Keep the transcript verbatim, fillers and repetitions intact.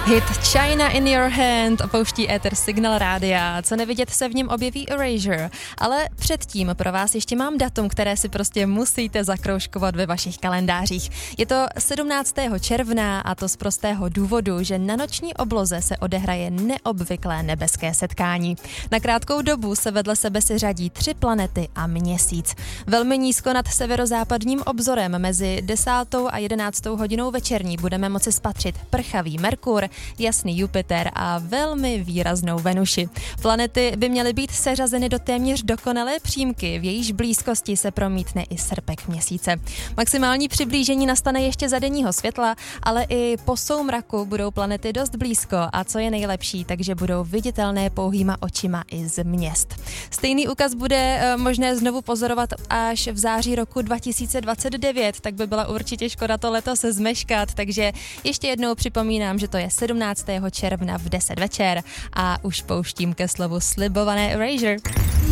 Hit China in your hand opouští éter Signal Rádia. Co nevidět, se v něm objeví Erasure. Ale předtím pro vás ještě mám datum, které si prostě musíte zakroužkovat ve vašich kalendářích. Je to sedmnáctého června a to z prostého důvodu, že na noční obloze se odehraje neobvyklé nebeské setkání. Na krátkou dobu se vedle sebe si řadí tři planety a měsíc. Velmi nízko nad severozápadním obzorem mezi desátou a jedenáctou hodinou večerní budeme moci spatřit prchavý Merkur, jasný Jupiter a velmi výraznou Venuši. Planety by měly být seřazeny do téměř dokonalé přímky, v jejíž blízkosti se promítne i srpek měsíce. Maximální přiblížení nastane ještě za denního světla, ale i po soumraku budou planety dost blízko a co je nejlepší, takže budou viditelné pouhýma očima i z měst. Stejný úkaz bude možné znovu pozorovat až v září roku dva tisíce dvacet devět, tak by byla určitě škoda to letos zmeškat, takže ještě jednou připomínám, že to je sedmnáctého června v deset večer a už pouštím ke slovu slibované Erasure.